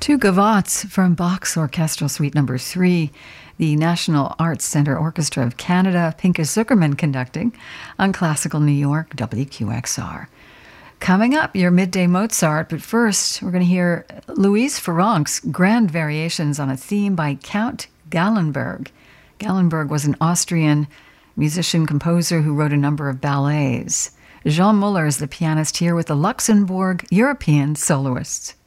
Two gavottes from Bach's Orchestral Suite No. 3, the National Arts Centre Orchestra of Canada, Pinchas Zukerman conducting on Classical New York, WQXR. Coming up, your Midday Mozart, but first we're going to hear Louise Farrenc's grand variations on a theme by Count Gallenberg. Gallenberg was an Austrian musician-composer who wrote a number of ballets. Jean Muller is the pianist here with the Luxembourg European soloists.